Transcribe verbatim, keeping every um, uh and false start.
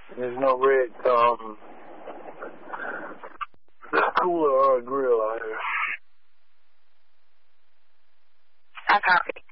There's no red um, cooler or a grill out here. I copy.